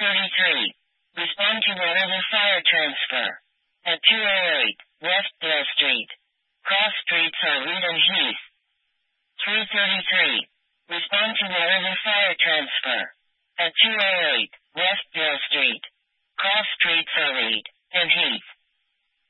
3:33. Respond to whatever fire transfer. At 2:08, West Dale Street. Cross streets are Reed and Heath. 3:33. Respond to whatever fire transfer. At 2:08, West Dale Street. Cross streets are Reed and Heath.